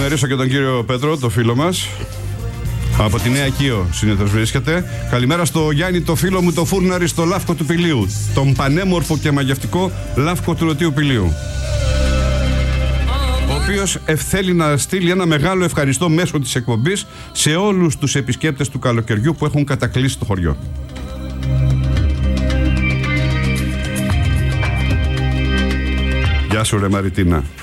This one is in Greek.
καλημερίσω και τον κύριο Πέτρο, το φίλο μας. Από τη Νέα Κείο συνήθως βρίσκεται. Καλημέρα στο Γιάννη, το φίλο μου, το φούρναρι στο Λαύκο του Πηλίου. Τον πανέμορφο και μαγευτικό Λαύκο του Νοτίου Πηλίου. Ο οποίος θέλει να στείλει ένα μεγάλο ευχαριστώ μέσω της εκπομπής σε όλους τους επισκέπτες του καλοκαιριού που έχουν κατακλείσει το χωριό. Γεια σου ρε Μαριτίνα.